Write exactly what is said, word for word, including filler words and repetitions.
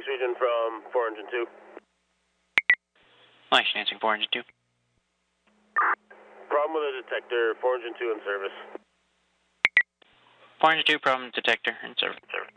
Region from four Engine two. Nice, answering four Engine two. Problem with the detector, four Engine two in service. four Engine two, problem detector in service.